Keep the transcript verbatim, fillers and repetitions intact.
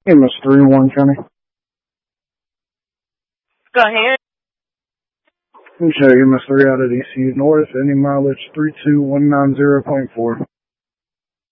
M S three in Warren County. Go ahead. Okay, M S three out at E C U North, any mileage three two one nine zero point four.